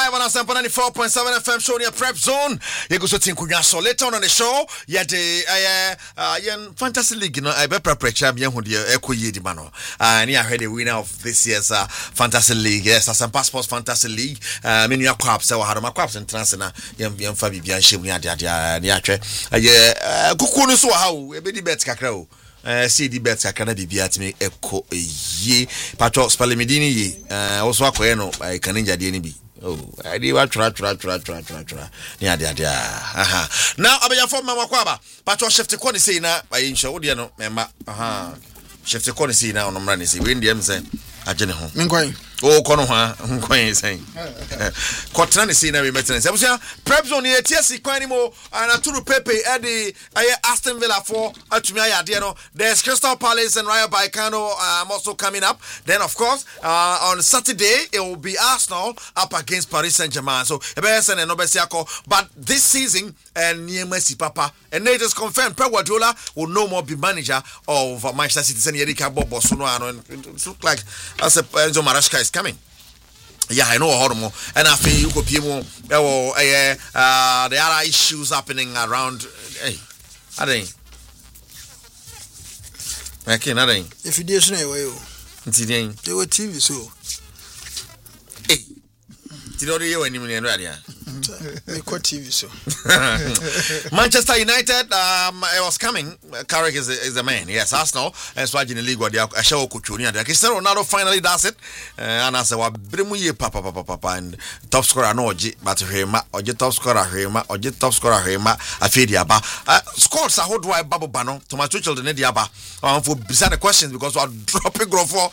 live on Asampa 94.7 FM show near Prep Zone. You go so tinkunya so later on the show. Yeah, the Fantasy League, you know, I be prep champion who the Ekoye di mano. And I heard the winner of this year's Fantasy League. Yes, Asampa Sports Fantasy League. Many crops, so had my crops and transena. Young Fabi Bian Shimia Diatre. Kukunu so how a baby bets kakao. CD bets akana bibia atime eko ye patro spalemedini ye also akoye I kaninja de ni bi I dey wa tra ni ade aha now abeya for mama kwaba patro shift ko ni sei na ayi nso wo de no memba shift ko ni sei na onomra ni sei we ndiem say agene ho nkwan o kono ha nkwan sei kotna ni sei na we metene say busia Prep Zone ye tiesi kwan ni mo na turu pepe e de Aston Villa for atumi ayade no there's Crystal Palace and Rayo Vallecano also coming up. Then of course on Saturday it will be Arsenal up against Paris Saint-Germain. So ebesen no besiako but this season Niemesi Papa and they just confirmed Pep Guardiola will no more be manager of Manchester City. Send Erika Bobo so no it look like as Enzo Maresca is coming. Yeah, I know how more. And I feel you could be more. There are issues happening around. Hey, I think. Okay, if you didn't know where they were TV so. Hey, did you know when you mean radio? They call TV so. Manchester United, it was coming. Carrick is the man. Yes, Arsenal. And so in the league, I show Coutinho. Cristiano Ronaldo finally does it. And I said, "Well, Bremuye papa and top scorer no but Hema or top scorer Hema or top scorer Hema. I feel the aba. Scores how do I bubble bano? Thomas Tuchel the Nediaba. For beside the questions because we're dropping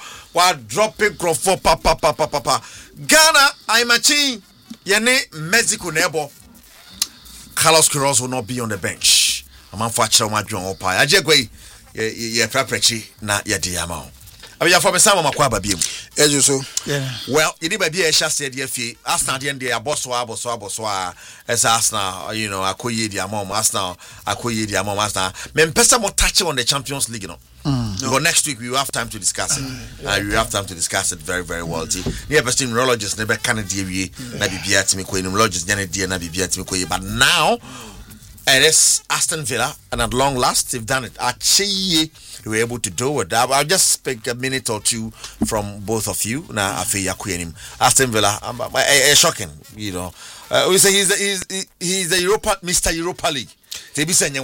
Grofo. Papa. Ghana, I'm a chin. Yene Mexico nebo Carlos Queiroz will not be on the bench. A man for Chama John Opai. Ajegwe ye preprechi na ye diamao. Abiya for me sama makwaba biem. Ejuso. Yeah. Well, you be a shast ye fi Arsenal the end they aboswa as Arsenal, you know, akoye diamom Arsenal, akoye diamom Arsenal. Men pesa mo touch on the Champions League, you know. Because next week we will have time to discuss it. We will have time to discuss it very, very well. Yeah, but neurologists never can deviate. Na bibia timi ko neurologists na dia na bibia timi ko. But now it is Aston Villa, and at long last they've done it. Actually, we were able to do it. I'll just speak a minute or two from both of you. Now, Aston Villa, shocking. You know, we say he's the Mr. Europa League. They be saying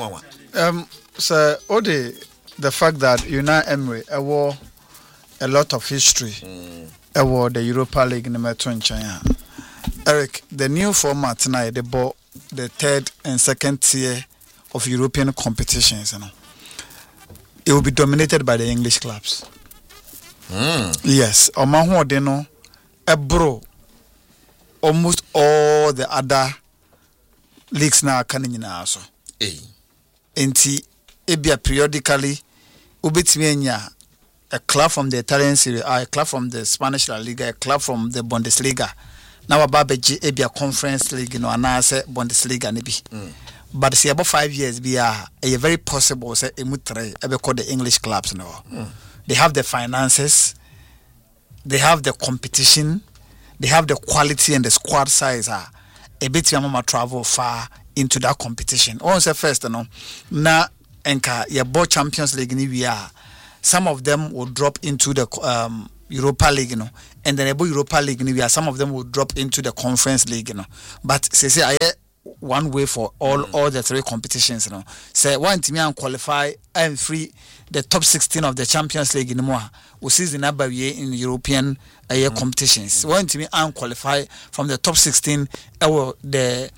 so the fact that Unai Emery award a lot of history award the Europa League number 2 in China. Eric, the new format tonight they bought the third and second tier of European competitions, you know. It will be dominated by the English clubs. Yes, Omahu Deno, Ebro, almost all the other leagues now coming in also. Enti ebia periodically ubitimienya a club from the Italian Serie A, a club from the Spanish La Liga, a club from the Bundesliga. Now ababeji ebia Conference League no anase Bundesliga ne bi. But see about 5 years be a very possible say emutre ebe call the English clubs no. They have the finances, they have the competition, they have the quality and the squad size a bit mama travel far into that competition. On say first no na enka your board Champions League ni we are. Some of them will drop into the Europa League, you know, and then about Europa League ni we are. Some of them will drop into the Conference League, you know. But say I one way for all the three competitions, you know. Say one team and qualify and free the top 16 of the Champions League in more. We see the number in European competitions. One team and qualify from the top 16 the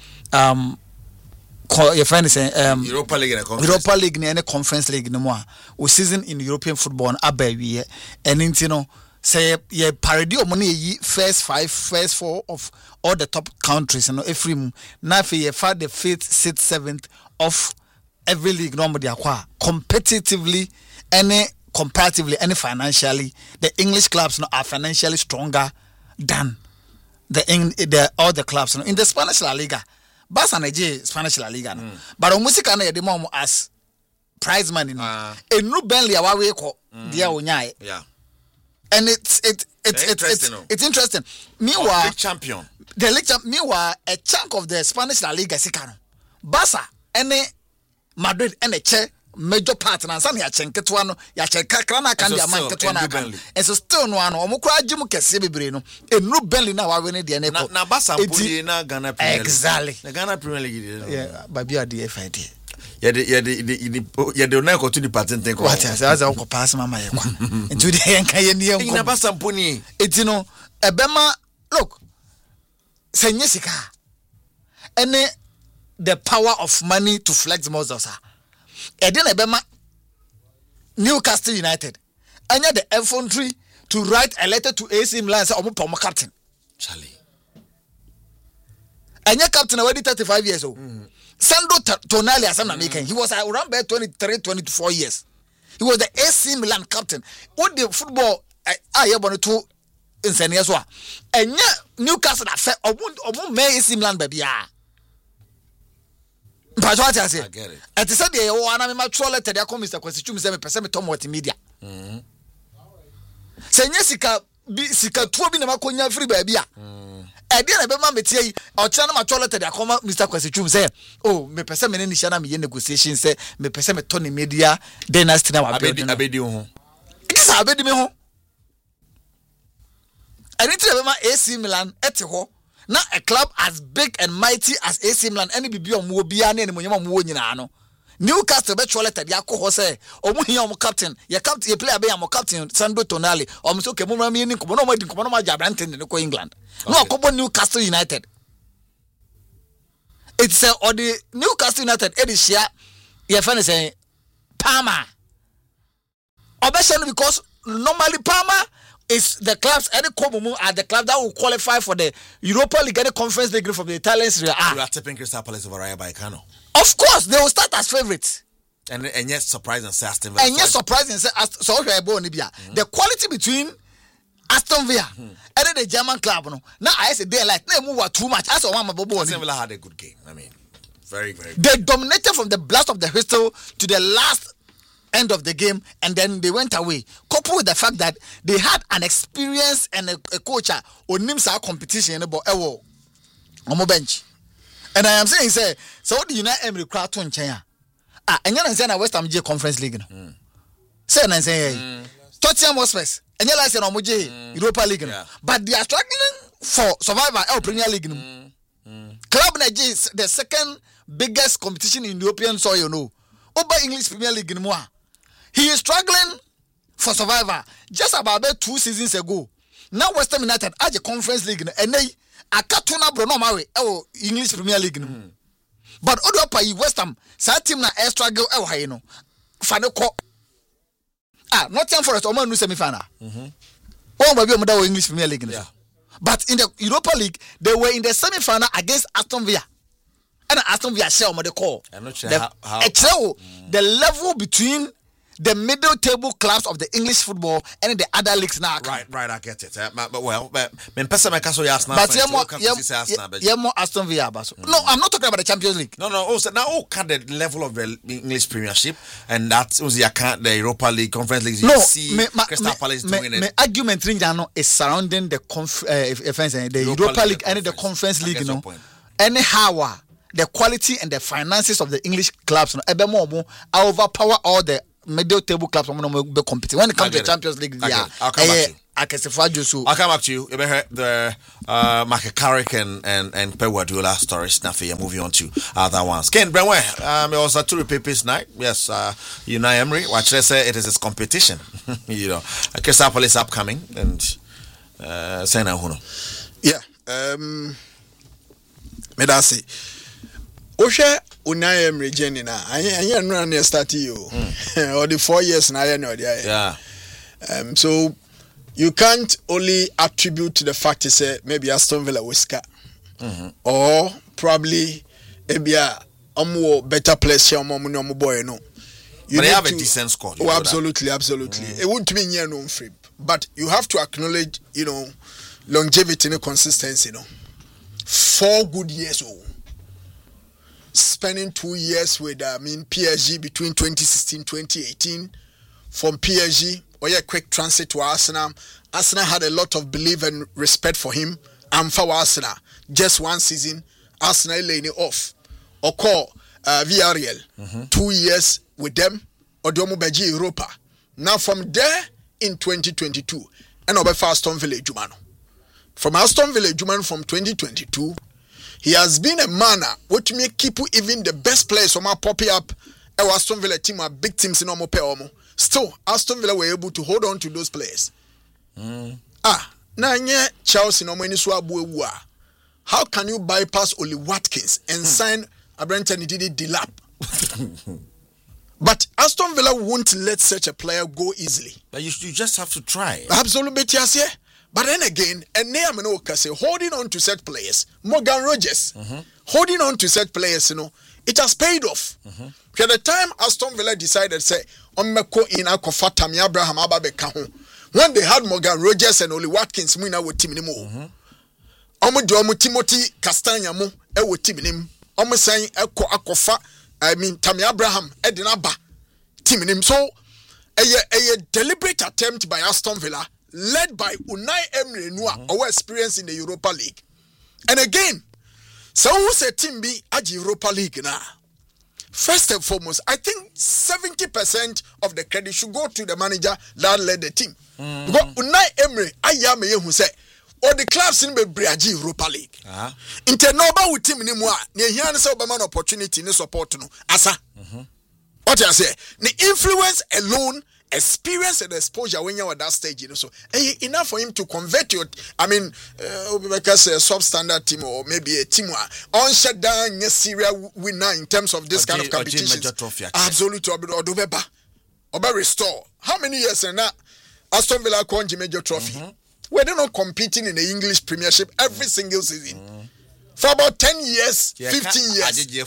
your friend is Europa League and a Conference League no more. We season in European football and abawi and you know say ye parody of money first 4 of all the top countries, you know, every now for ye for the 5th, 6th, 7th of every league normally acquire competitively any comparatively any financially the English clubs now are financially stronger than the other clubs, you know, in the Spanish La Liga. Barca and Spanish La Liga, no. But music and the mom as prize money, no. And no Bentley awa we ko dia onyai. Yeah. And it it's interesting. Meanwhile, league champion. The league meanwhile, a chunk of the Spanish La Liga Sicano. Barca, any Madrid, and a chair. Major partner and some Yachenketuano, Yachekana can be a man Ketuana. And so still no one, Omukra Jimu Kesibrino, and no belly now I win the Anepo. Nabasa Pudina Ghana exactly. The Ghana Premier League. Yeah, Babia DFID. You don't know to the patent. What as Uncle Pass Mamma into the Yankaya Nabasa Puni. It's a Bema look, Saint Jessica. And the power of money to flex muscles. Eden Ebema Newcastle United. And yet the infantry to write a letter to AC Milan say omo captain. Charlie. And your captain already 35 years old. Sandro Tonali as I'm making. He was around by 23, 24 years. He was the AC Milan captain. What the football I want to insane as well. And yet Newcastle affair omo me AC Milan baby. But what I say? I get it. At the Sunday, one of my troll letter, they come Mr. Question, say, percent Tom Media. Say, Jessica, Sika, 2 minutes, Maconia free baby. I didn't have a mammy say, or channel my troll letter, they come Mr. Question, say, oh, me percent in the negotiation, say, me percent Tony Media, then I still have a baby. It is a baby. I need to have my AC Milan at home. Now a club as big and mighty as AC Milan, any be on Mobian and Munyama. Newcastle betroleta Yako Jose, or Munyam captain, your captain, your player, I'm captain, Sandro Tonali, or Musoke Mumami, Komonoma Jabranton in England. No, Cobo Newcastle United. It's or the Newcastle United, Edishia, your friend is saying, Palmer. Obession because normally Palmer. Is the clubs any Komumu are the club that will qualify for the Europa League and the Conference League from the Italian Serie A. You are tipping Crystal Palace over Rayo Vallecano. Of course, they will start as favorites. And yes, surprising say Aston Villa. And yes, surprising say the quality between Aston Villa and the German club. Now I say they like they move too much. As Aston Villa had a good game. I mean, very, very good. They dominated from the blast of the whistle to the last end of the game, and then they went away. Coupled with the fact that they had an experience and a coach on NIMSA competition about on my bench. And I am saying, say, so the United Emirates crowd to China. And you're saying West Ham Conference League. Say, and say, Tottenham Hotspurs, and you're saying on Europa League. But they are struggling for survival Premier League. Club Nigeria, the second biggest competition in European soil, you know. Over English Premier League in Moa. He is struggling for survival. Just about 2 seasons ago. Now West Ham United at the Conference League and they are Katuna Bruno Maui English Premier League. But other pay West Ham sa team na struggle you know. Fanoko. Nottingham Forest Oman no semi-final. Oh baby omo English Premier League. Yeah. But in the Europa League they were in the semi-final against Aston Villa. And Aston Villa share omo the call. I'm not sure the level between the middle table clubs of the English football and the other leagues now. Right, I get it. But more Aston Villa. No, I'm not talking about the Champions League. No. Also, now, can the level of the English Premiership and that was the Europa League, Conference League. No, Crystal Palace doing it. My argument is surrounding the Europa League and the Conference League. No, anyhow, the quality and the finances of the English clubs, overpower all the middle table clubs be competing. When it comes to the Champions League, I'll come back to you. You heard the Michael Carrick and Pep Guardiola stories. Now you're moving on to other ones. Ken Brenway, it was a two papers night. Yes, Unai Emery. What should I say? It is his competition. You know, Crystal Palace upcoming and say now who. Yeah. Me da say. Osha Unai Emery Jenny na anya no na start you or the 4 years na anya no there. Yeah. So you can't only attribute to the fact say maybe Aston Villa whisker or probably maybe a better players here omo boy no. But they have a decent squad. Oh, absolutely. It won't mean you're no free, but you have to acknowledge, you know, longevity and consistency, you know. 4 good years old. Spending 2 years with PSG between 2016 2018. From PSG a quick transit to Arsenal. Arsenal had a lot of belief and respect for him. And for Arsenal, just one season, Arsenal laying it off. Or call VRL 2 years with them. Or Domo Beji Europa. Now from there in 2022, and over for Aston Villa Jumano. From Aston Villa Jumano from 2022, he has been a man which may keep even the best players from our popping up. Our Aston Villa team are big teams in Omo Peomo. Still, Aston Villa were able to hold on to those players. Now Chelsea no money so abu. How can you bypass Oli Watkins and sign Abraham Dilap? But Aston Villa won't let such a player go easily. But you just have to try. Absolutely, yes, yeah. But then again, and holding on to set players, Morgan Rogers, holding on to set players, it has paid off. At the time Aston Villa decided, say, when they had Morgan Rogers and Oli Watkins, we now with team anymore. Timothy Castagna mo with team name. Saying Akofa. Tammy Abraham, Edinaba, team him. So, a deliberate attempt by Aston Villa, led by Unai Emery, our experience in the Europa League. And again, so who's a team be at Europa League now? First and foremost, I think 70% of the credit should go to the manager that led the team. Because Unai Emery, who said, or the clubs in the Brazil Europa League. Internoba with team ni mwa. Ni hiyan sa Obama opportunity ni support no. Asa. What I say? The influence alone, experience and exposure when you are at that stage, so enough for him to convert your. I mean, because a substandard team or maybe a team on shut down yes Syria winner in terms of this kind of competition. Absolutely, Oba restore. How many years and that Aston Villa won the major trophy? We're not competing in the English Premiership every single season. For about 10 years, 15 years.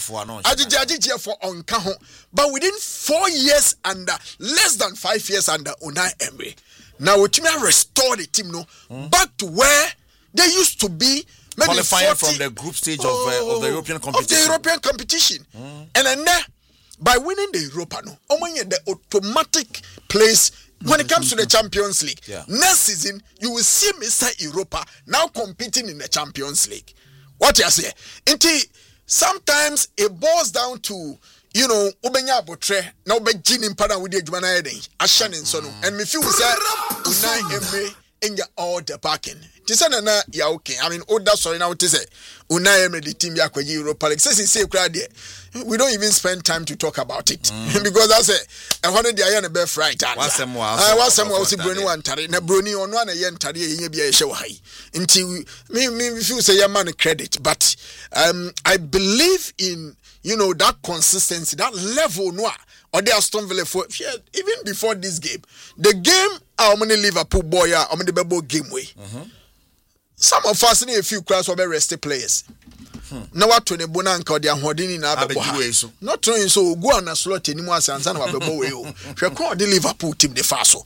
But within 4 years and less than 5 years under Unai Emery. Now we can restore the team back to where they used to be. Maybe qualifying 40, from the group stage of the European competition. Of the European competition. And then by winning the Europa, the automatic place. When it comes to the Champions League, next season, you will see Mr. Europa now competing in the Champions League. What you say? Sometimes it boils down to, Ubenya Botre, now be Jin Pada with the Jumana Ashan and Sonu. And me feel say, Unai Emery in all the parking. Tisana ya okay. I mean, that's sorry now to say. Unai Emery the team ya kwa Europa League. Says in say we don't even spend time to talk about it because that's it. And one of the iron best right answer. Once more, also Bruni one tari. Na Bruni on one yen tari ye be a show high. Until me feel say your man credit, but I believe in that consistency, that level no. Or the Aston Villa for even before this game, the game how many Liverpool boy how many Bebo game way. Some of us need a few class of rested players. Now what to the Bonanka they are holding in Abebu. Not trying so go on a slot anymore and son of Abebu. She called the Liverpool team the Faso.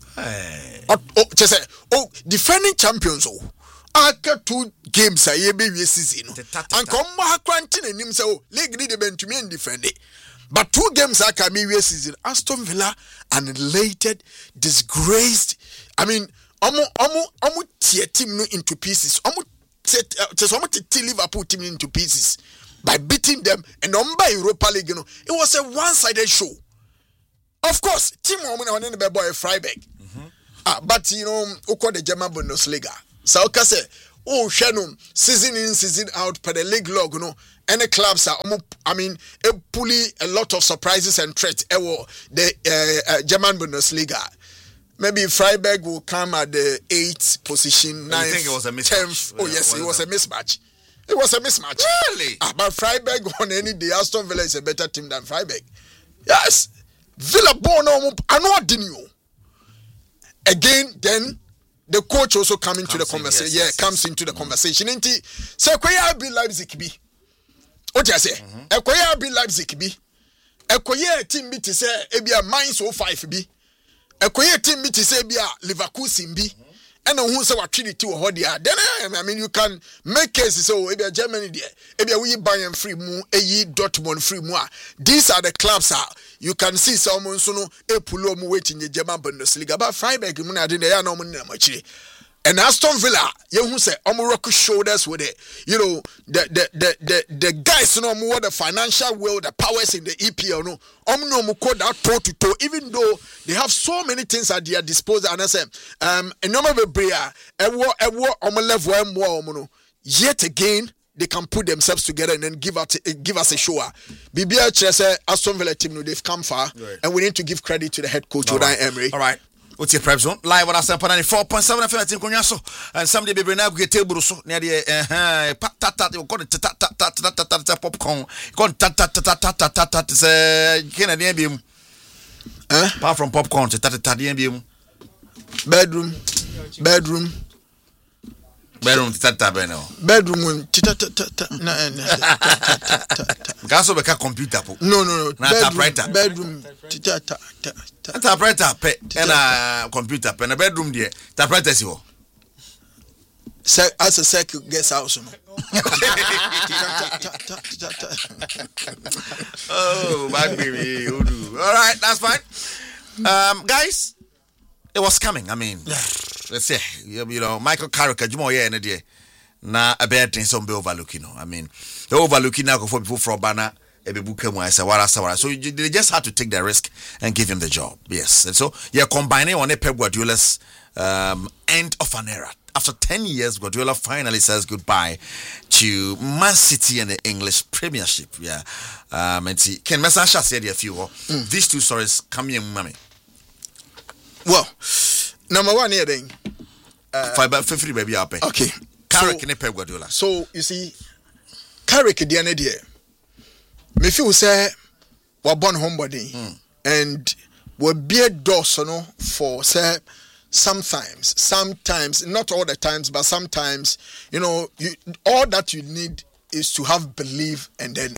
Defending champions. Aka 2 games a year baby season. And come Mahakrantin and himself, League the Benjamin and defend it. But 2 games aka me season. Aston Villa annihilated, disgraced. I mean, Omu tear team into pieces. Omu tear Liverpool team into pieces by beating them and by Europa League. It was a one-sided show. Of course, team on the boy Freiburg. But Oko the German Bundesliga. So say, season in, season out, per the league log, any clubs are, pulling a lot of surprises and threats. The German Bundesliga. Maybe Freiburg will come at the 8th position, 9th, I think it was a mismatch. 10th. Oh, yes, it was a mismatch. It was a mismatch. Really? But Freiburg on any day, Aston Villa is a better team than Freiburg. Yes. Villa born on Anodinho. Again, then the coach also comes into the conversation. Yes, comes into the conversation. So, Koya be Leipzig be. What do you say? Koya be Leipzig be. Koya team be to say, Ebia Mainz 05 be. Ekoye team me to say bia Leverkusen bi and who say what treaty to Hodia. Then I mean, you can make cases. So if you're Germany, if you're Bayern free mu, Dortmund free mu. These are the clubs. You can see someone sono a pulo mu waiting in the German Bundesliga. But Freiburg, I didn't know much. And Aston Villa, you who say rock shoulders with it. You know, the guys know more the financial will, the powers in the EPL no. No mu call that toe to toe, even though they have so many things at their disposal. And I say, a number of bria, level yet again they can put themselves together and then give us a show. BBL Chelsea, Aston Villa team, they've come far, right. And we need to give credit to the head coach, Unai Emery. All right. What's your prep zone? Live on Asampa 94.7 FM at Tinkunyaso. And someday be bring up get table so near the you got it popcorn. Got Canadian beam. Apart from popcorn, beam. Bedroom. Bedroom tata beno. Bedroom Gaso beka computer po. No. Bedroom typewriter pe and computer pe na bedroom there. Typewriter si ho. As a second guest house. Oh, my baby. All right, that's fine. Guys, it was coming. I mean, let's say, you know, Michael Carrick, Jumo, yeah, and a na a bad thing, some be overlooking. I mean, the overlooking now for people from Banner, so they just had to take the risk and give him the job. Yes, and so you're combining on a Pep Guardiola's end of an era. After 10 years, Guardiola finally says goodbye to Man City and the English Premiership. Yeah, and see, Ken Messasha said a few. These two stories come in, mommy. Well, number one here then. 50 baby up. Okay. Carrick and Pep Guardiola. So you see, Carrick the end of me feel say we're born homebody and we're beard doors for say sometimes not all the times, but sometimes, you know, all that you need is to have belief and then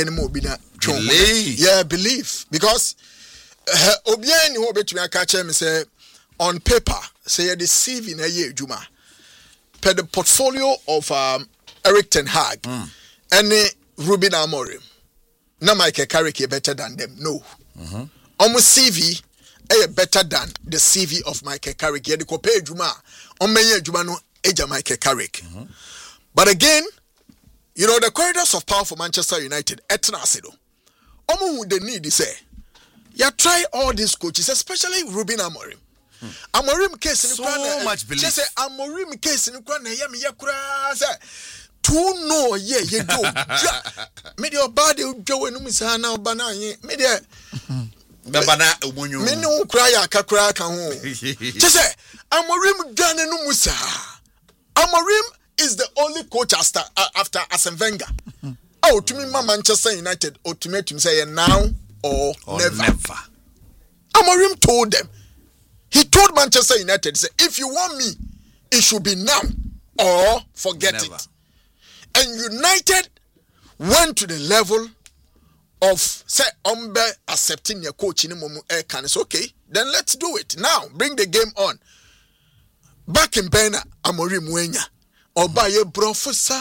belief, because obian who between catch me say on paper say the CV na ye juma per the portfolio of Eric Ten Hag and Ruben Amorim. Na Michael Carrick better than them. No. Almost CV better than the CV of Michael Carrick. Yeah, the compare Juma. Juma no eja Michael Carrick. But again, you know, the corridors of power for Manchester United, etna sedo. Who they need is say, yeah, try all these coaches, especially Ruben Amorim. Amorim case in so much belief. Just say Amorim case in Ukraine. Yeah, me yakura say. To know, yeah, you do. Me your body go and now banana. Me there. Banana umunyu. Me no cry kakra kan ho. Just say Amorim Ghana no musa. Amorim is the only coach after Arsene Wenger. Oh, to me, Manchester United ultimatum say now or never. Amorim told them. He told Manchester United, say, if you want me, it should be now or forget it. And United went to the level of say accepting your coach in can it's okay. Then let's do it. Now bring the game on. Back in Bena Amorim Wenya or by a professor.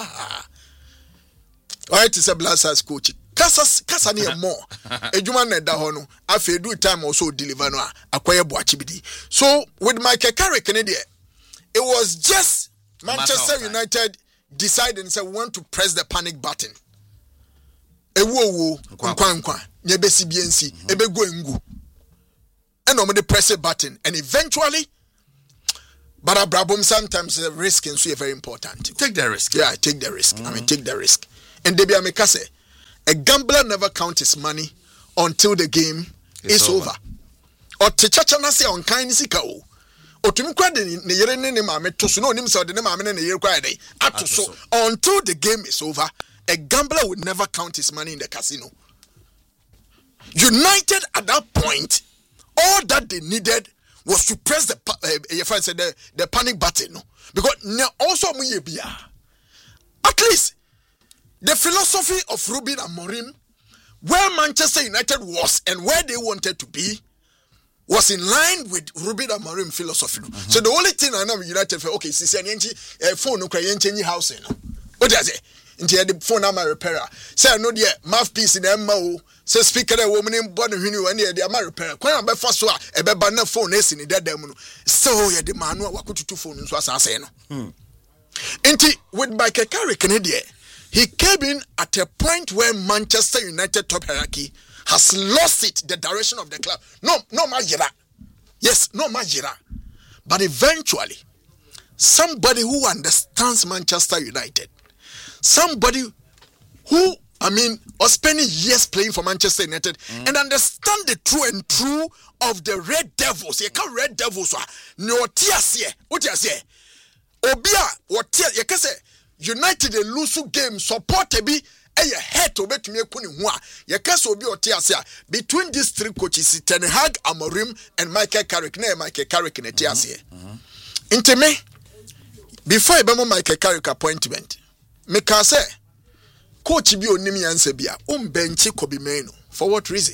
Alright, it's a blasters coach. Kasa near more. Ejuma neda hono. Afe do time also deliver no akwaya boachibidi. So with Michael Carrick it was just Manchester United decided and said we want to press the panic button. Ewo nkwa nyebesi biensi ebego engu. And normally press a button and eventually but Abraham sometimes the risk and so very important. Take the risk. Yeah, take the risk. I mean take the risk. And Debi Amikase, a gambler never counts his money until the game is over. Or Tichachana say on kind sikao. Until the game is over, a gambler would never count his money in the casino. United at that point, all that they needed was to press the panic button. Because also at least the philosophy of Ruben Amorim, where Manchester United was and where they wanted to be, was in line with Ruben Amorim philosophy. So the only thing I know United for okay, see phone no cry yenchi house no. What does it? Into the phone am repairer. Say no dear mouthpiece in MO. Say speaker a woman in born who any the am repairer. Kwan be first so e be ban phone esi ni dead dem no. So ye the man no wakututu phone so asase no. Inti with Michael Carrick he came in at a point where Manchester United top hierarchy has lost it, the direction of the club. No Majira. Yes, no Majira. But eventually, somebody who understands Manchester United, somebody who, was spending years playing for Manchester United and understand the true of the Red Devils. You can't Red Devils. No tiasie. What you say? Obia, what you can say? United a lose game support be a head to bet me kuni hua. Ye kase obi otiasia between these three coaches, Ten Hag, Amorim, and Michael Carrick. Michael Carrick in tiasia. Into me, before I bemo Michael Carrick appointment, me can say, Coach bi onimi answer bia benchi Kobe Mainoo. For what reason?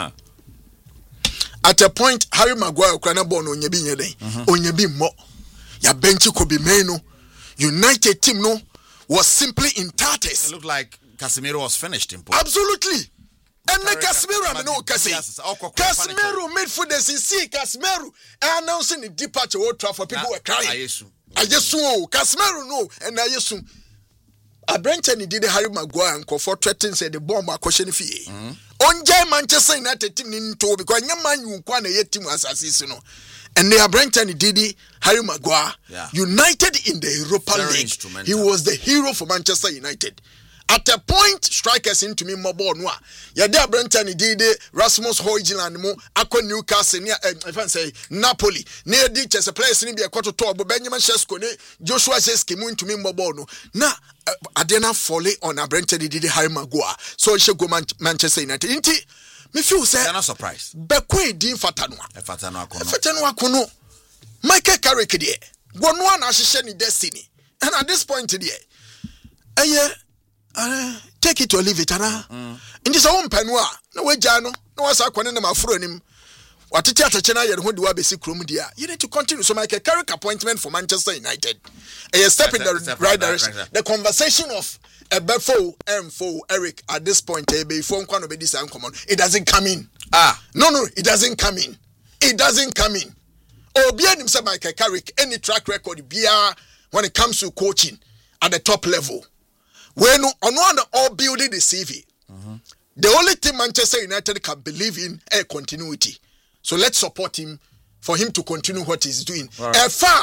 At a point, Harry Maguire kana born onyebi nyeden. Onyebi mo. Ya benchi Kobe Mainoo. United team no was simply in tatters. It looked like Casemiro was finished in Absolutely. And the Casemiro, no Casemiro midfielders see Casemiro announcing the departure of Old Trafford. People were crying. I just Casemiro no, and I just Brenton did the Harry Maguire and Comfort threatened said the bomb question fee. On Manchester United team in tow because your man you want a team as assassin. And they are Brenton Didi, Harry Maguire, United in the Europa League. He was the hero for Manchester United. At a point, strikers into me more born. Yeah, there Brenton Didi, Rasmus Højlund, mo, Aqua Newcastle, near if I say Napoli, near ditches, a place in the quarter top, but Benjamin Sesko, Joshua Seski, moon to me more born. Now, Adena folly on a Brenton Didi, Harry Maguire. So it should go Manchester United. Me feel say they're not surprised. Bekwe din fatanwa kono. Michael Carrick there. Gonwa na hihye ni destiny. And at this point there, take it or leave it ana. Ndi sa wompanu a na wagya no na wasa kwone na mafuro nim. Watete atache na yere ho de wa besi krom dia. You need to continue. So Michael Carrick appointment for Manchester United. A step in the right direction. The conversation of Ebefo M4 Eric at this point before Nkwano be this uncommon. It doesn't come in. No, it doesn't come in. It doesn't come in. Obia himself Michael Carrick any track record bia when it comes to coaching at the top level. When on one all building the CV. The only thing Manchester United can believe in is continuity. So let's support him for him to continue what he's doing. Right. Far.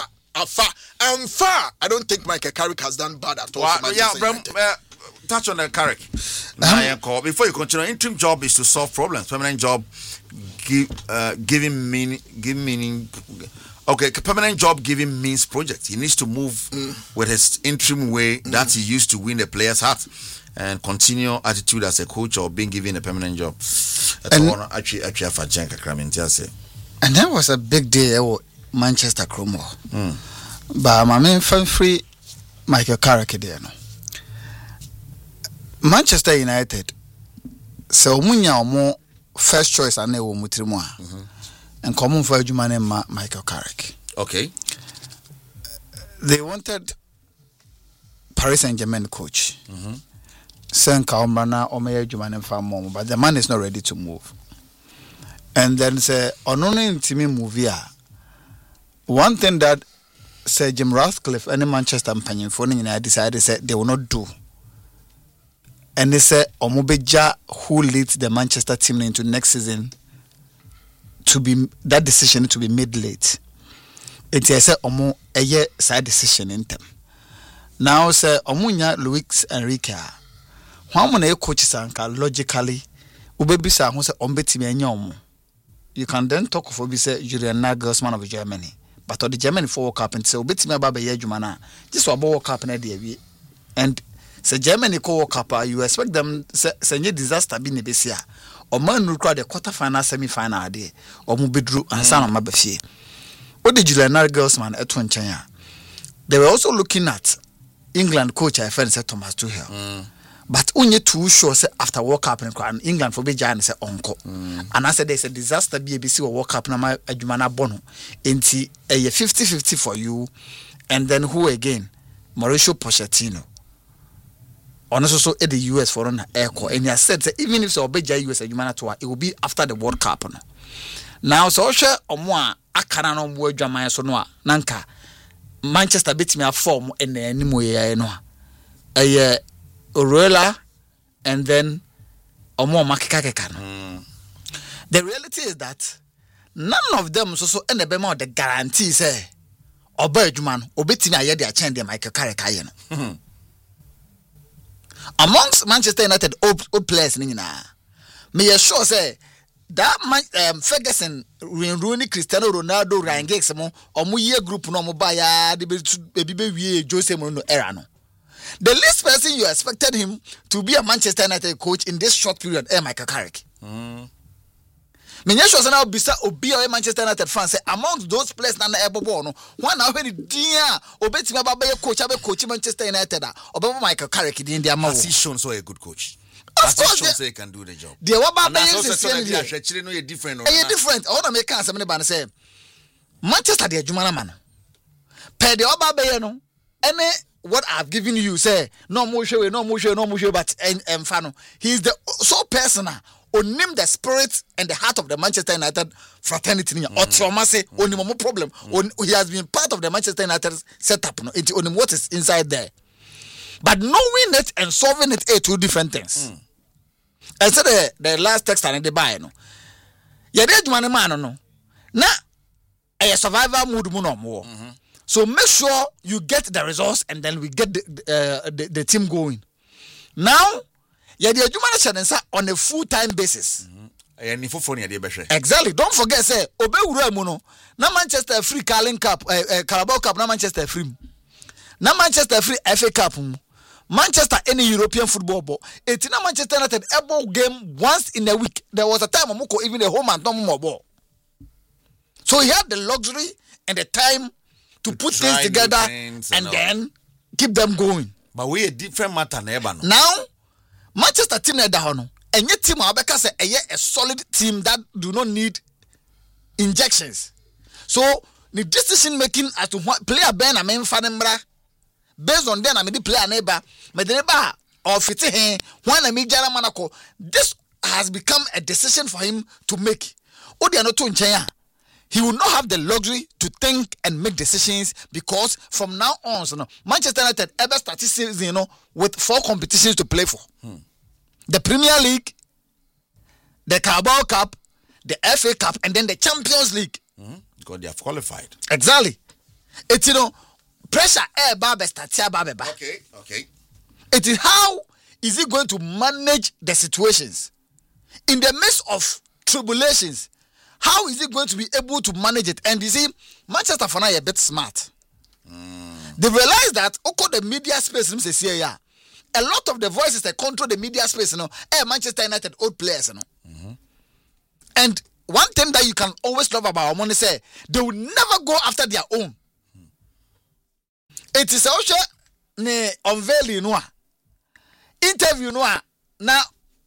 I don't think Michael Carrick has done bad at all. Touch on the Carrick. Before you continue, interim job is to solve problems. Permanent job, giving meaning. Okay, permanent job giving means project. He needs to move with his interim way that he used to win the players' heart and continue attitude as a coach or being given a permanent job. And that was a big day. Manchester Chromo. But my main fan free Michael Carrick there no. Manchester United so munya omo first choice ane wo mutrimu a. And common for adwuma Michael Carrick. Okay. They wanted Paris Saint-Germain coach. Senka omana omeya adwuma ne fa mom, but the man is not ready to move. And then say onone ntimi move here. One thing that Sir Jim Ratcliffe and the Manchester United decided they will not do. And they said Omobeja, who leads the Manchester team into next season, to be that decision to be made late. It is a year side decision in them. Now say Omunya Luis Enrique. How many coaches are logically Ubebisa who say Ombetimi. You can then talk of Obisa Julian Nagelsmann of Germany. But the German for World Cup and say, "Bit me about Yejumana." Just about World Cup and and say Germany co World Cup. You expect them say disaster be nebesia. Or man will cry the quarterfinal, semi-final day. Or Mubidru and San Mabafie. What did Julian Nagelsmann at China? They were also looking at England coach. I friend said Thomas Tuchel, but only too sure say after World Cup in England for be giant say onko. And I said there's a disaster BBC or World Cup na ma adwumana bono. Enti 50-50 for you, and then who again? Mauricio Pochettino. Honestly, so at the US for an airco, and he has said that even if so be US adwumana to it will be after the World Cup. No? Now so share omwa akana no mwo adwaman so no a nanka Manchester beat me a form and animo ye no. Orella and then Omo Makika no. The reality is that none of them so and the bema the guarantee say oba adwuma no obetimi aye de a chen de Michael Carrick aye no. Amongst Manchester United old players ni nyina me sure say that Ferguson, Rooney, Cristiano Ronaldo, Ryan Giggs mo omo ye group no mo ba ya de be wie Jose Mourinho era no. The least person you expected him to be a Manchester United coach in this short period, Michael Carrick. Menya sure say now bisa obi a Manchester United fan say amongst those players na ebobo no, one na hwe dia obetimi aba be coach Manchester United obo Michael Carrick din dia ma wo. Has he shown so a good coach? Of course, they can do the job. The what different. Different. I want to make something about say Manchester the Jumana man. Per the Oba no. Any what I've given you say no more show, but Fano. He's the so personal. Onim the spirit and the heart of the Manchester United fraternity. Or trauma say onim problem. He has been part of the Manchester United setup. No, it's onim what is inside there. But knowing it and solving it are two different things. I said the last text and the buy no. Ya dey adwuma man no. Na a survival mood mu no more. So make sure you get the results and then we get the team going. Now, ya dey adwuma na on a full-time basis. Exactly. Don't forget say obewura mu no. Na Manchester free Carling Cup, Carabao Cup na Manchester free. Na Manchester free FA Cup mu. Manchester any European football ball. It's not Manchester United a game once in a week. There was a time Omoko even a home and no more ball. So he had the luxury and the time to put things together and then keep them going. But we a different matter neighbor. Now Manchester team na down. And your team Abeka say a solid team that do not need injections. So the decision making as to what player Ben and Fanembra. Based on them, I the player neighbor, but the neighbor or fitting when I meet Jara Manako. This has become a decision for him to make. He will not have the luxury to think and make decisions because from now on, Manchester United ever started season, with 4 competitions to play for: the Premier League, the Carabao Cup, the FA Cup, and then the Champions League. Because they have qualified. Exactly. It's pressure Okay. It is how is he going to manage the situations in the midst of tribulations? How is he going to be able to manage it? And you see, Manchester for now a bit smart. They realize that the media space a lot of the voices that control the media space, Manchester United old players, And one thing that you can always love about Omoni say they will never go after their own. It is also ne unveiling no interview no na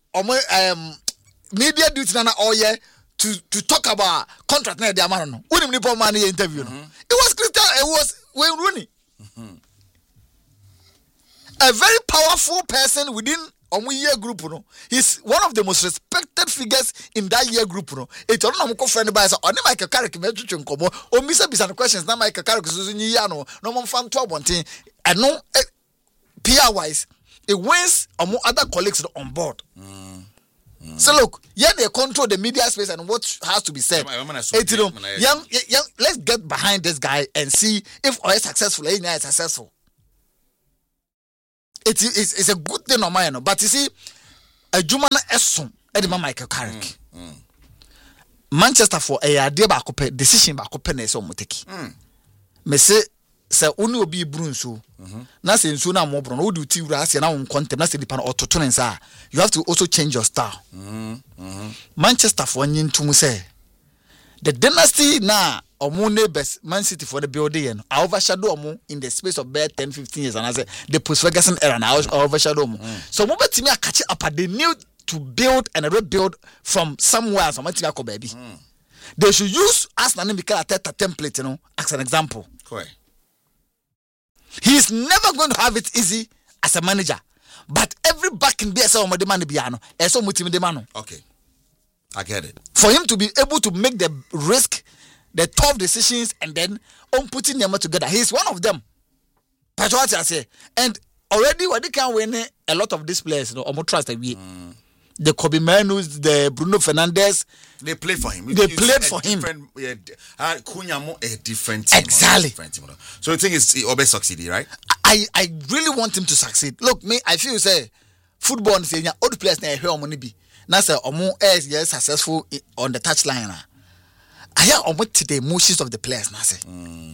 media duty na all year to talk about contract na the man no. Unim ni man interview no. It was Christian, it was Wayne Rooney. A very powerful person within year group no. He's one of the most respected figures in that year group no. It don't know friend by so on Michael Carrick me twetwe nkomo o bisa questions na Michael Carrick so nyi ya no mo fan to abonten and no PR wise it wins other colleagues on board. So look, they control the media space and what has to be said. Let's get behind this guy and see if is successful or is successful. It's a good thing on my but you see, a Jumana Esson, Edema Michael Carrick. Manchester for a idea back decision back open as Omoteki. Me say unu obi brunso. Na say nso na mo bron. Wo do ti wura say na won content na say dipa na ototo nsa. You have to also change your style. Manchester for nyintum say the dynasty na omo neighbors Man City for the building yen I overshadow omo in the space of about 10-15 years and I say the post Ferguson era now overshadow omo so mo betimi catch up they need to build and rebuild from somewhere so matimi akọ baby they should use Arsenal Mikel Arteta template you know as an example. Correct. He's never going to have it easy as a manager but every back in BSL omo demand biano eso mutimi demand. Okay, I get it. For him to be able to make the risk, the tough decisions, and then putting them together, he's one of them. That's what I say. And already, when they can win a lot of these players, you know, almost trust we. The Kobe Menus, the Bruno Fernandes, they play for him. They played for him. Kunyamo a different team. Exactly. So the thing is, he always succeeded, right? I really want him to succeed. Look, me, I feel say football and say old players na here money be. Now say omo is successful on the touchline. I hear omo to the emotions of the players now say.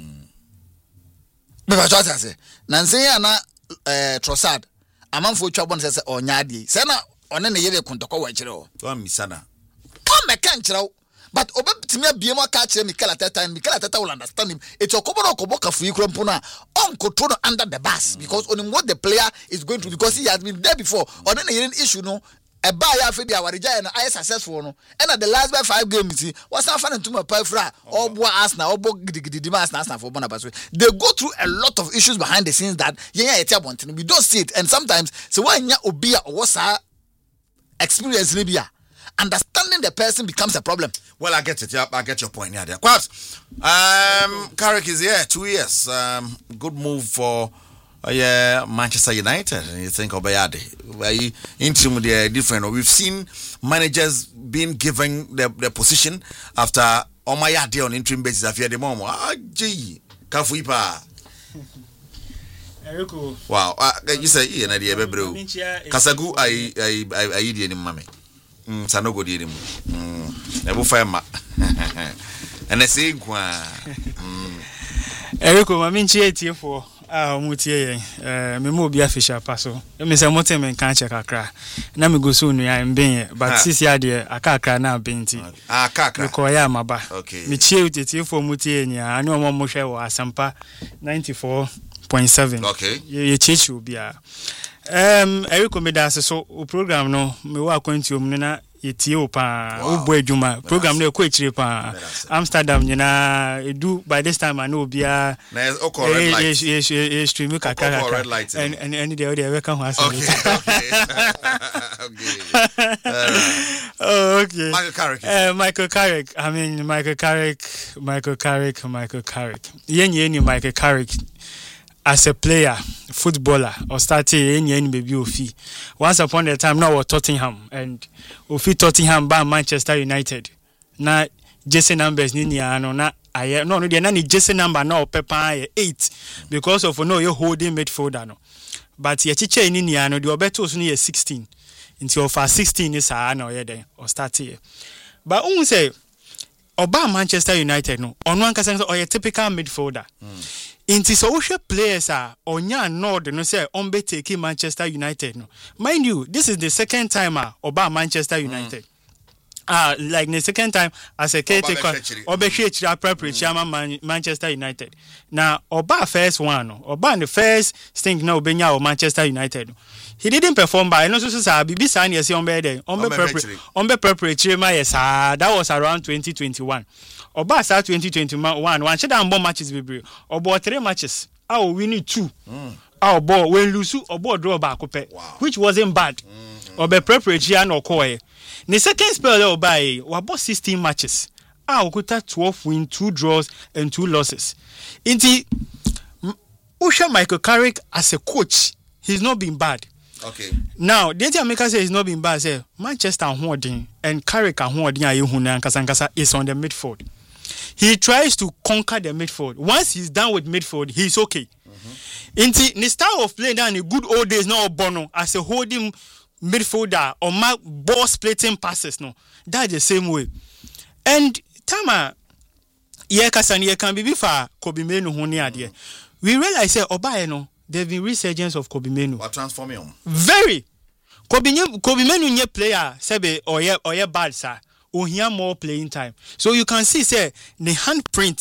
Me ba just say. Nanse ya na Trossard. Amanfo twabon say onyadi. Say na one na yele kontoko wa kire o. Wa misana. O me kan kire o. But obetimi abiem aka kire Mikel Arteta and Mikel Arteta will understand him. It's okobo kafu ikro na on control under the bus because on what the player is going to because he has been there before. On na yele issue no a buy after the awarija and I successful no. And at the last by 5 games, what's not fun to my pifra or boy Arsenal or Arsenal for Bonaparte. They go through a lot of issues behind the scenes that we don't see it. And sometimes so why obia or what's our experience Libya. Understanding the person becomes a problem. Well, I get it. Yeah, I get your point. Yeah, there. Quite. Carrick is here 2 years. Good move for Manchester United. And you think Obayade, interim they different. We've seen managers being given the position after Omayade on interim basis. After the moment, gee, Kafuipa. Wow, you say you know the bro. Kasagu, I did in mommy. Sanogo did him. Never fire ma. And I say, Eriko, my minchi for mutie me mo bia fisher paso. Me say motem en kan check akra. Na me go so nu ya mben but sisi ade akakra na benti. Akakra. Ko ya maba. Okay. Me chie utie for mutie nya ani omo mo hwe wo Asampa 94.7. Okay. Ye chechu bia. Eriko me da so program no me wa kwanti om na yetie opa obo adwuma program no ekwa pa Amsterdam nyina edu by this time I know bia na red light yes stream kakaka and the other we can have okay okay Michael Carrick I mean Michael Carrick yenye Michael Carrick as a player, footballer, or starting any baby Ofi. Once upon a time, now we're Tottenham and Ofi Tottenham by Manchester United. Now, Jesse numbers Nini no they're not Jesse number now Pepa 8 because of no you holding midfielder no. But ye chiche Nini no the Obeto is 16 until for 16 is no then or start here. But say Oba Manchester United no on one case or a typical midfielder. Inti social players are onya nod no say on be take Manchester United no. Mind you, this is the second time Oba Manchester United. Like the second time as a caretaker Oba preparatory chairman Manchester United. Now Oba first one no. Oba the first thing now Obenya or Manchester United. He didn't perform by no so bibi san yes on be there. On be preparatory ma yes that was around 2021. Oba start 2021 one sheda ambo matches bebre obo 3 matches our winning 2 our ball when lose obo draw back which wasn't bad obe preparatory and okoye the second spell oba we 16 matches our kuta 12 win 2 draws and 2 losses inti Usha Michael Carrick as a coach he's not been bad. Okay. Now, the America says he's not been bad. Say Manchester holding and Carrick holding and Kasankasa is on the midfield. He tries to conquer the midfield. Once he's done with midfield, he's okay. Inti the style of playing down in the good old days now Bono as a holding midfielder or ball splitting passes no. That's the same way. And Tama Yekasani can be before Kobe Menu honi adie. We realize say Oba no there've been resurgence of Kobe Menu. What transforming? Very. Kobe Menu nye player sebe or ye bad sir. Or here more playing time. So you can see say the handprint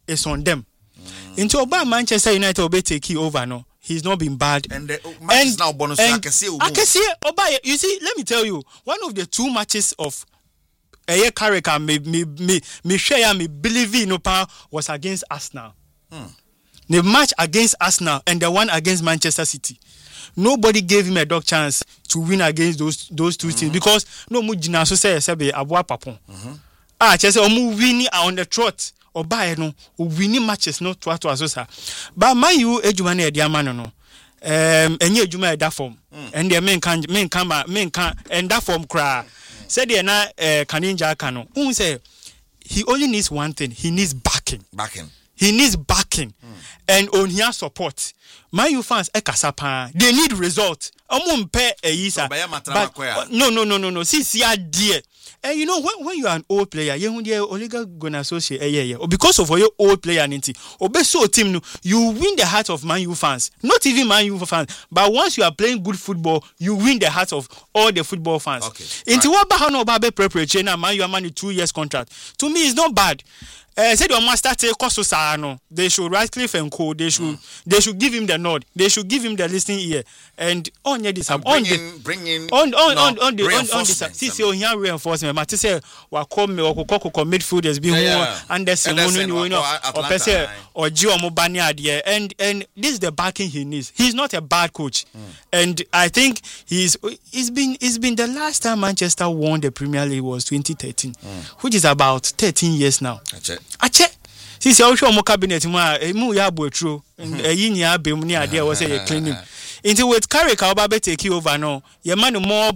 is on them. Into Oba Manchester United will be taking over no. He's not been bad. And the match is now bonus. I can see Oba, you see, let me tell you, one of the 2 matches of a character me share me believe in was against Arsenal. The match against Arsenal and the one against Manchester City. Nobody gave him a dog chance to win against those 2 teams because no mujina so say abua papon. Just omu winning on the trot. Oba no winning matches no to asosa. But man you ejuma na dia man no. Enye ejuma e da form. And the men can and that form cry. Said there na Kaninja Kano. Who say he only needs one thing. He needs backing. He needs backing and on here support. Man U fans ekasapa. They need result. Omumpe eyisa. No. See dear. And you know when you are an old player, you only gonna associate because of your old player ninety. Obeso team you win the heart of Man U fans. Not even Man U fans, but once you are playing good football, you win the heart of all the football fans. Okay. Into what bahano babe preparation now Man U are money 2 years contract. To me it's not bad. Said your master take no. They should Ratcliffe and Co. They should give him the nod. They should give him the listening ear. And on this bring in this see on here reinforcement. Mati say wa come midfielders be who Anderson or person or Gio Mobani adie and this is the backing he needs. He's not a bad coach. And I think he's been the last time Manchester won the Premier League was 2013, which is about 13 years now. Ache since you show mo cabinet mu ya boetro eyi ni abem ni ade was say cleaning into with Carrick Oba be take over no your man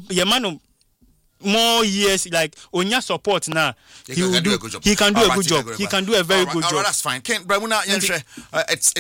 more years like onya support now he can do a good job. He can do a very good job. That's fine. Ken Bramuna it's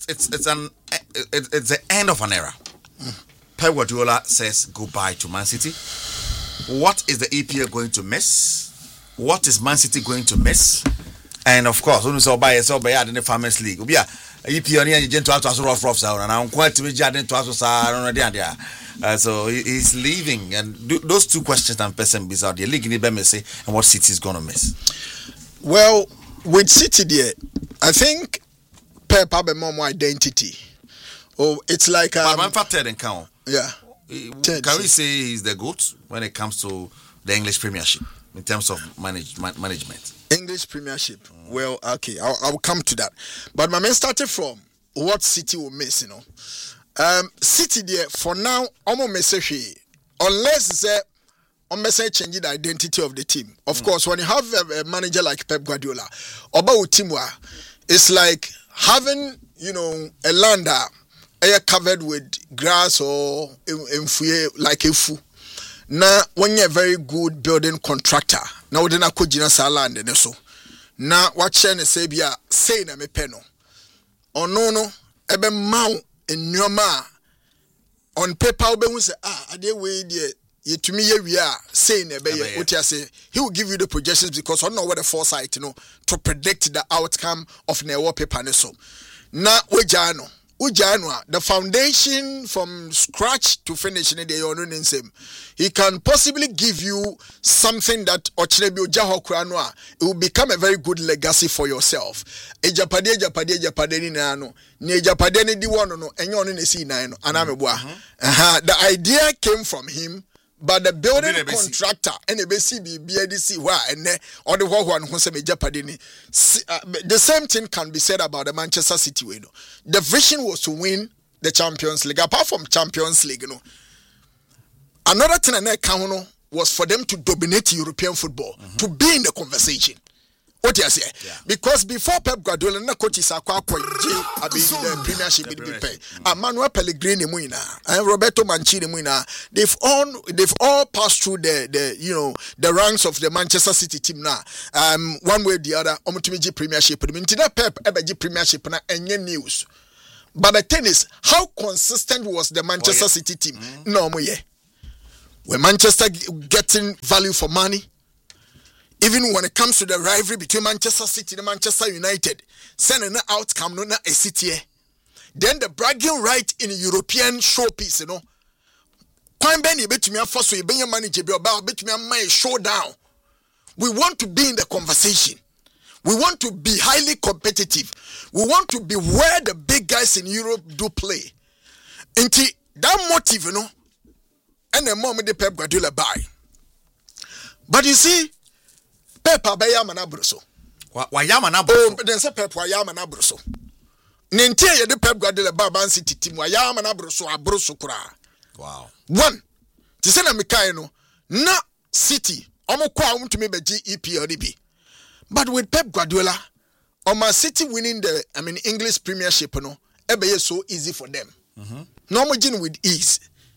the end of an era. Pep Guardiola says goodbye to Man City. What is the EPL going to miss? What is Man City going to miss? And of course, when we saw by the Farmers League, we are EPL and you to us rough sound, and I'm quite to be jaded to us. So he's leaving, and those 2 questions and person beside the league in the say and what City is going to miss. Well, with City there, I think Pep have a more identity. Oh, it's like but man for third and count. Yeah. Can we say he's the GOAT when it comes to the English Premiership in terms of management? English Premiership. Well, okay, I'll come to that. But my man started from what City will miss, you know. City there for now, almost message unless it's change the identity of the team. Of course, when you have a manager like Pep Guardiola, about team it's like having a land covered with grass or like a fu. Now, when you're a very good building contractor, now then I could sa land and so. Now, what Chen say be say na me peno. Or no, ebe mau in Nyoma on paper, we say, I did way there. To me, we are saying, what you say, he will give you the projections because I don't know what the foresight, to predict the outcome of the paper. So now, the foundation from scratch to finish in the same. He can possibly give you something that it will become a very good legacy for yourself. The idea came from him. But the building contractor and the BCB and or the one who said the same thing can be said about the Manchester City. The vision was to win the Champions League. Apart from Champions League, another thing was for them to dominate European football, to be in the conversation. What you say? Yeah. Because before Pep Guardiola, na coach is the Premiership Manuel Pellegrini muina and Roberto Mancini muina. They've all passed through the ranks of the Manchester City team now. One way or the other, Premiership. Pep ever Premiership na any news. But the thing is, how consistent was the Manchester City team? No more. When Manchester getting value for money. Even when it comes to the rivalry between Manchester City and Manchester United, sending an outcome, no, a city. Then the bragging right in European showpiece, Quite many bet me first you bring your manager, bet me a showdown. We want to be in the conversation. We want to be highly competitive. We want to be where the big guys in Europe do play. Inti that motive, you know, and the moment the Pep Guardiola buy. But you see, Pep abayama na bruso. Wayama na bruso. Then say Pep wayama na bruso. Nintia ye the Pep Guardiola buy Man City team wayama na bruso abruso kura. Wow. One. Tise na mikai no na City. Omo kwa to me beji EPL. But with Pep Guardiola, Man City winning the English Premiership, no, ebe so easy for them. No more with ease.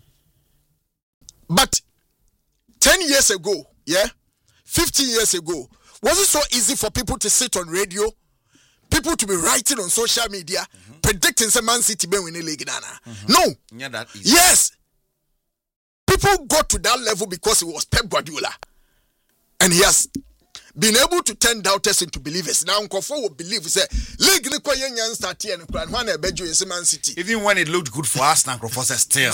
But 10 years ago, 15 years ago, was it so easy for people to sit on radio, people to be writing on social media, predicting some Man City be winning league? No. Yeah, that easy. Yes. People got to that level because it was Pep Guardiola. And he has been able to turn doubters into believers. Now, Nkofo will believe, say, league ni kwa yenyan start here and when a bejo is Man City. Even when it looked good for us, now Nkofo says still.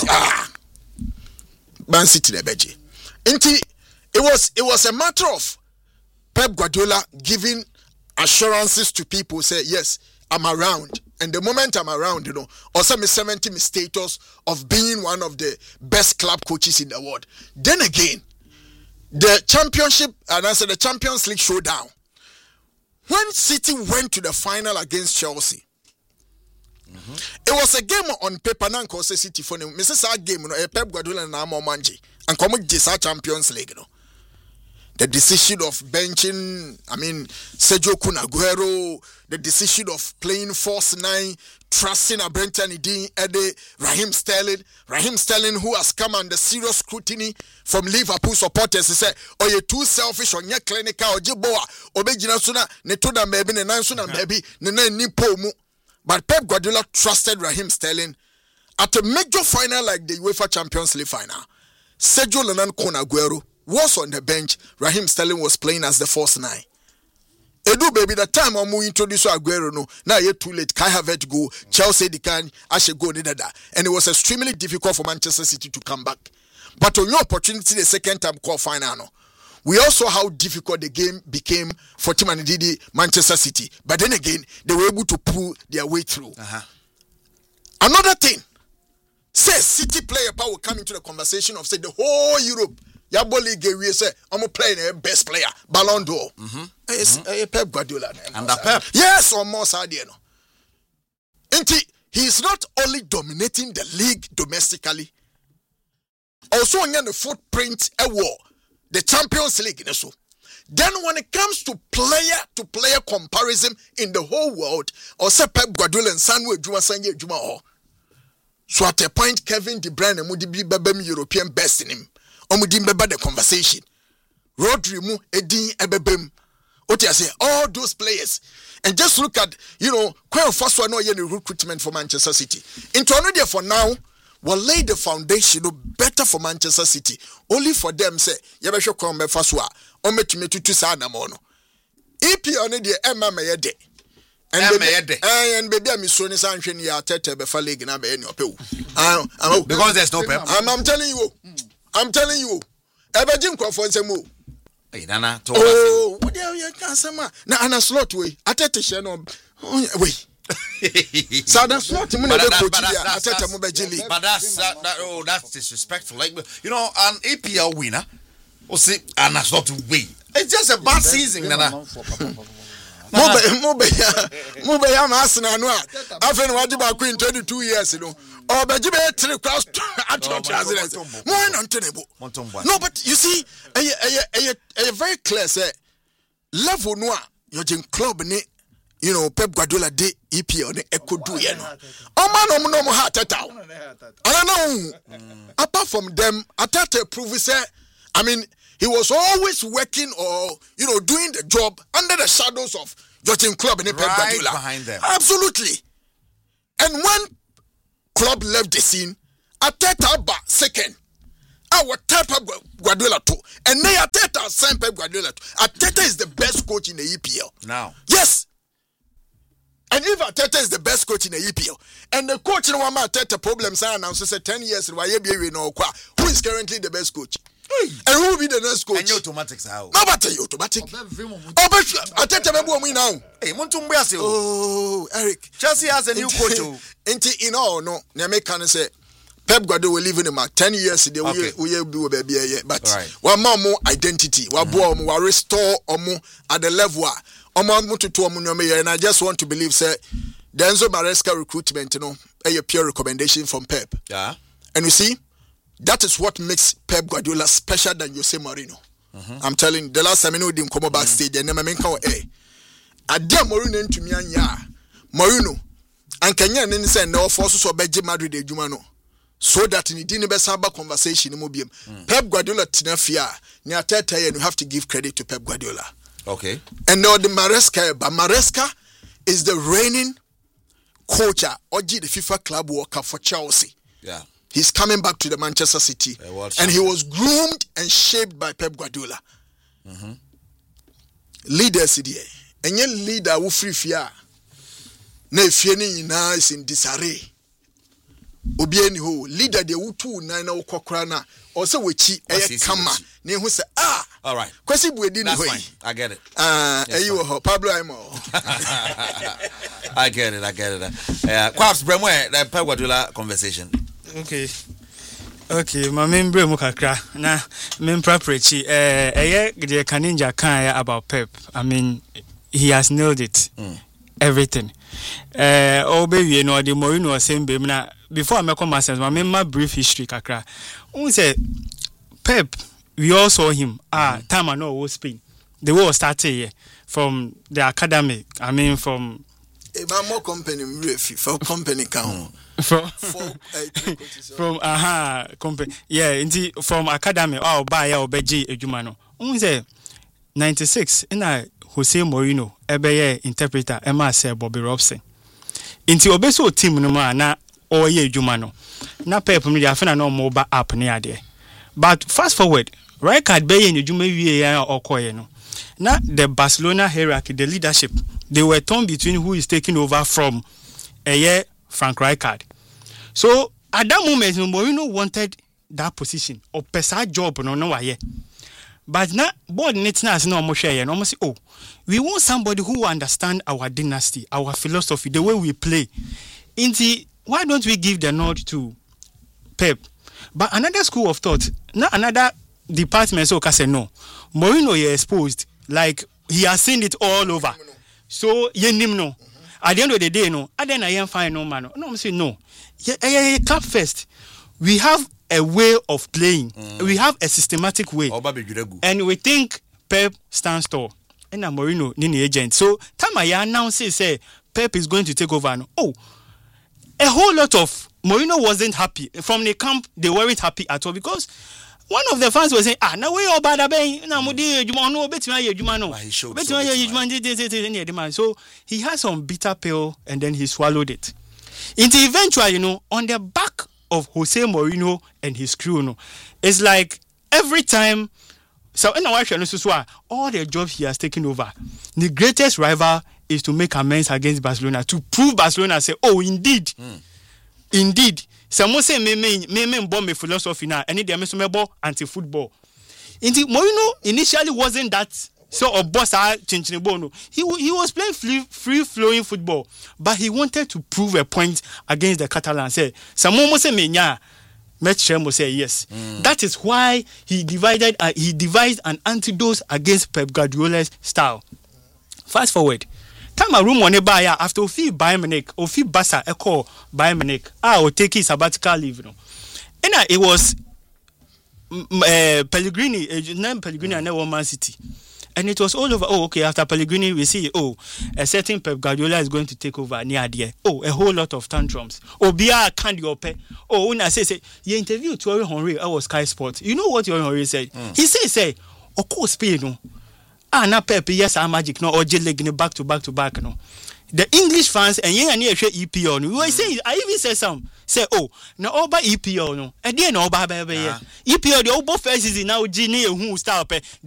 Man City the beji. It was a matter of Pep Guardiola giving assurances to people, say, yes, I'm around. And the moment I'm around, you know, also me 70 me status of being one of the best club coaches in the world. Then again, the championship, and I said the Champions League showdown. When City went to the final against Chelsea, it was a game on paper. Nanko say City for them. Mrs. Our game, you know, Pep Guardiola and Amo Manji, and come with this Champions League, you know. The decision of benching, Sergio Kun Aguero, the decision of playing false 9, trusting Brenton Idin, Ede, Raheem Sterling, who has come under serious scrutiny from Liverpool supporters. He said, "Oh, you're too selfish on your clinical or jiboa, obejina suna, netoda maybe, nenansuna maybe, nipo mu." But Pep Guardiola trusted Raheem Sterling at a major final like the UEFA Champions League final. Sergio Kun Aguero was on the bench. Raheem Sterling was playing as the false 9. Edu baby, the time I'm introduce Aguero, no, now you're too late. Kai Havertz go, Chelsea can, I should go, and it was extremely difficult for Manchester City to come back. But on your opportunity, the second time call final, no, we also how difficult the game became for Team Didi Manchester City. But then again, they were able to pull their way through. Another thing, say City player power come into the conversation of say the whole Europe. Yabo League we say I'm playing a best player, Ballon d'Or. Pep Guardiola. And the Pep. Yes, or more Sadio. He is not only dominating the league domestically, also on the footprint war, the Champions League. Then when it comes to player comparison in the whole world, also Pep Guardiola and Sanwo Juma Sanye Juma. So at a point, Kevin De Bruyne and Mudi Babem European best in him. Omudimbe the conversation. Rodri mu edin ebebem. What I say, all those players. And just look at, quite first one any recruitment for Manchester City. Into another for now, will lay the foundation better for Manchester City. Only for them say, Yabesho come first one. Ometime to sana mono. EP on the Emma Mayede. And baby, I'm sorry, Sanction ya tete befa league na be any because there's no Pep. I'm telling you. Ebejim Crawford say mo. Hey, Nana. Oh, what you can say ma? Na ana slot way. Atete share no. Wait. So that slot me na coach here. Atete mo beji league. But that's disrespectful. Like an APL winner. O say ana slot way. It's just a bad season, Nana. Mube ya Arsenal no a. Afen wadi ba ku in 22 years or bejibe 3 cross at no, but you see, a very clear say level no your club ni Pep Guardiola de EPL ne ekodu ye no. O man no heart attack. I don't know. Apart from them, Ateta prove say he was always working or doing the job under the shadows of Jurgen Klopp and Pep Guardiola. Behind them. Absolutely. And when Klopp left the scene, Ateta ba second. Our Pep Guardiola too. And they Ateta sent Pep Guardiola too. Ateta is the best coach in the EPL. Now. Yes. And if Ateta is the best coach in the EPL, and the coach in one Ateta problems are announced 10 years, who is currently the best coach? And who will be the next coach? And you automatics how? No, but you automatic. Oh, but I tell you now. Hey, Montumbiase. Oh, Eric. Chelsea has a new coach. Into in all, no. Name can say Pep Guardiola will live in the 10 years. They will be baby. But one more identity. One more restore at the level. And I just want to believe, say, the Enzo Maresca recruitment, a pure recommendation from Pep. Yeah. And you see, that is what makes Pep Guardiola special than Jose Mourinho. I'm telling you, the last time I know him come backstage, and I mean, I dare Mourinho to me and Mourinho, and Kenya and say no forces of Belgium Madrid de Jumano, so that in the dinner Besaba conversation, Pep Guardiola Tinafia, near Teta, and you have to give credit to Pep Guardiola. Okay. And now the Maresca, but Maresca is the reigning coach or the FIFA club worker for Chelsea. Yeah. He's coming back to the Manchester City. And he was groomed and shaped by Pep Guardiola. Leaders, and your leader who free fear. Na fieni na is in disarray. Obieni ho leader de wutu na na ukokra na or say wechi eye kama ne hu say all right. Kwesi buedi ni ho. I get it. You ho Pablo Aimo. I get it. Quaps Bremwe the Pep Guardiola conversation. Okay, my member Mukakra. Na member prechi the Kaninja kan about Pep. I mean, he has nailed it. Everything. Oh baby, you know the Mourinho same baby. Na before I make my sense, my member brief history kakra. Who say Pep? We all saw him. Time I know was Spain. The war started here from the academy. I mean from. More company for company count. From company from academy buy beji ejumano unze 96 ina Jose Mourinho ebeye interpreter ema say Bobby Robson inti obeso team no ma na oye ejumano na Pep no dia fena no mobile app ne ade but fast forward right card beye ejuma wie ya okoye no na the Barcelona hierarchy, the leadership, they were torn between who is taking over from Frank Rijkaard. So at that moment, Mourinho wanted that position or pesa job no why. But now board netness no more share and almost say, oh, we want somebody who understand our dynasty, our philosophy, the way we play. Why don't we give the nod to Pep? But another school of thought, now another department so can say no. Mourinho is exposed. Like he has seen it all over. So no. At the end of the day, no. And then I am fine, no man. No, I'm saying no. Clap first. We have a way of playing. We have a systematic way. And we think Pep stands tall. And Mourinho, Nini agent. So time I announce say Pep is going to take over. Oh, a whole lot of Mourinho wasn't happy. From the camp, they weren't happy at all because one of the fans was saying, now we all bad so he had some bitter pill and then he swallowed it. Eventually, on the back of Jose Mourinho and his crew, it's like every time, so in our all the jobs he has taken over, the greatest rival is to make amends against Barcelona, to prove Barcelona say, oh, indeed. Someone say me bomb me philosophy now. Any day me anti-football. Mourinho initially wasn't that sort of boss. He was playing free-flowing football, but he wanted to prove a point against the Catalans. Say someone say me nya. Metchem say yes. That is why he devised an antidote against Pep Guardiola's style. Fast forward. Time a room on a buyer after Ofi Bayern Munich, Ofi Basa echo Bayern Munich. Or take his sabbatical leave. And it was Pellegrini, Pellegrini and then Man City. And it was all over. Oh, okay, after Pellegrini, we see, a certain Pep Guardiola is going to take over near there. Oh, a whole lot of tantrums. Oh, Bia can't you pay? Oh, when I say, you interviewed Thierry Henry, I was Sky Sports. You know what Thierry Henry said? He say, of course, Spain, na Pep, yes, I'm magic, no, or leg back to back, no. The English fans and EPL, no. We say, I even say some, say, oh, no, all by EPL, no. And then, all by EPL, the old both faces now, Genie, who start.